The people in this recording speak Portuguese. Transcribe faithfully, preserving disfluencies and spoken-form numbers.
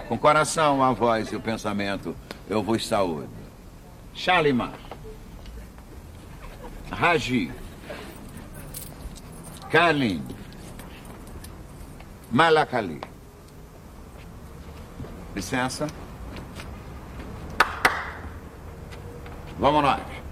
Com o coração, a voz e o pensamento, eu vos saúdo. Shalimar. Raji. Kalim. Malakali. Licença. Vamos nós.